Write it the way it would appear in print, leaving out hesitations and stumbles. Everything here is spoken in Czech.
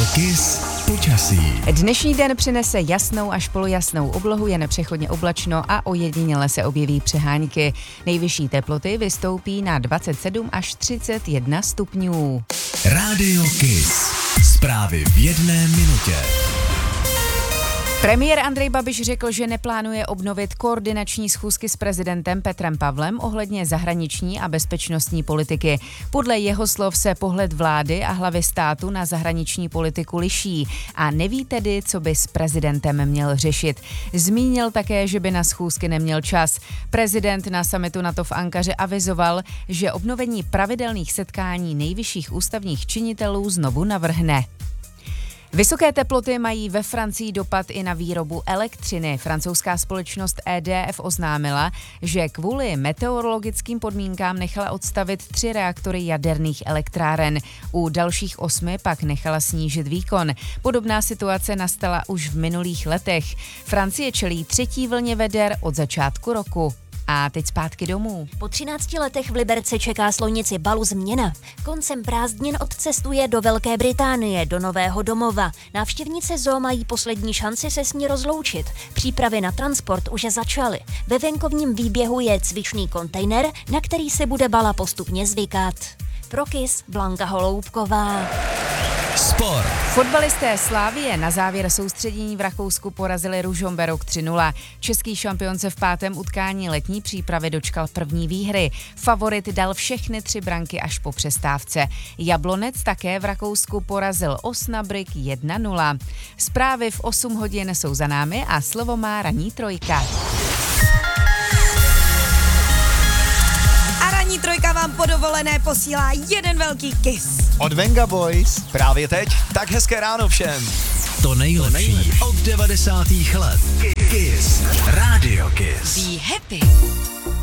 Kiss počasí. Dnešní den přinese jasnou až polojasnou oblohu, jen přechodně oblačno a ojediněle se objeví přehánky. Nejvyšší teploty vystoupí na 27 až 31 stupňů. Rádio Kiss. Zprávy v jedné minutě. Premiér Andrej Babiš řekl, že neplánuje obnovit koordinační schůzky s prezidentem Petrem Pavlem ohledně zahraniční a bezpečnostní politiky. Podle jeho slov se pohled vlády a hlavy státu na zahraniční politiku liší a neví tedy, co by s prezidentem měl řešit. Zmínil také, že by na schůzky neměl čas. Prezident na summitu NATO v Ankaře avizoval, že obnovení pravidelných setkání nejvyšších ústavních činitelů znovu navrhne. Vysoké teploty mají ve Francii dopad i na výrobu elektřiny. Francouzská společnost EDF oznámila, že kvůli meteorologickým podmínkám nechala odstavit 3 reaktory jaderných elektráren. U dalších 8 pak nechala snížit výkon. Podobná situace nastala už v minulých letech. Francie čelí 3. vlně veder od začátku roku. A teď zpátky domů. Po 13 letech v Liberci čeká slonici Balu změna. Koncem prázdnin odcestuje do Velké Británie, do nového domova. Návštěvnice zoo mají poslední šanci se s ní rozloučit. Přípravy na transport už začaly. Ve venkovním výběhu je cvičný kontejner, na který se bude Bala postupně zvykat. Pro Kiss Blanka Holoubková. Sport. Fotbalisté Slavie na závěr soustředění v Rakousku porazili Ružomberok 3-0. Český šampion se v 5. utkání letní přípravy dočkal první výhry. Favorit dal všechny 3 branky až po přestávce. Jablonec také v Rakousku porazil Osnabrück 1-0. Zprávy v 8 hodin jsou za námi a slovo má ranní trojka. Ranní trojka vám po dovolené posílá jeden velký kiss. Od Venga Boys. Právě teď. Tak hezké ráno všem. To nejlepší od 90. let. Kiss. Rádio Kiss. Be happy.